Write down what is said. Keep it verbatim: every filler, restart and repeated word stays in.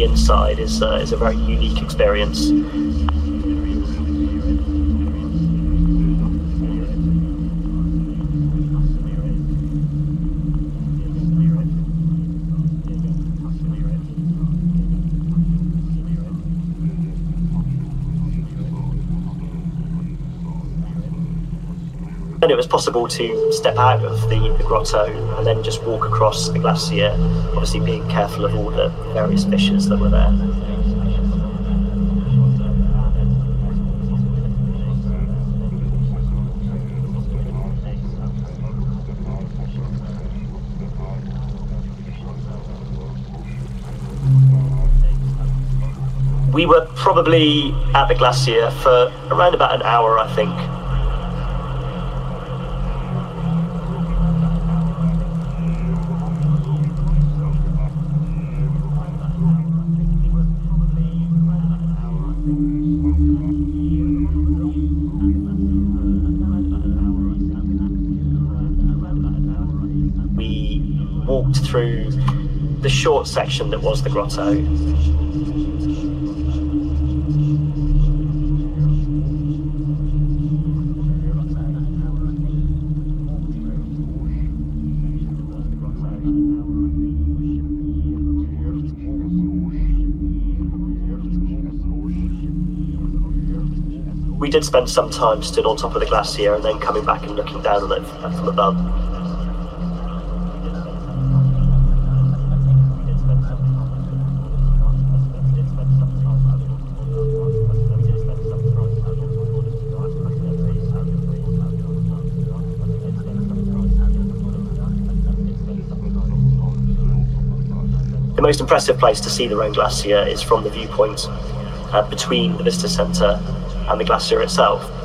the inside is uh, is a very unique experience. And it was possible to step out of the, the grotto and then just walk across the glacier, obviously being careful of all the various fissures that were there. We were probably at the glacier for around about an hour, I think. Walked through the short section that was the grotto. We did spend some time stood on top of the glacier and then coming back and looking down on it from above. The most impressive place to see the Rhone Glacier is from the viewpoint uh, between the visitor centre and the glacier itself.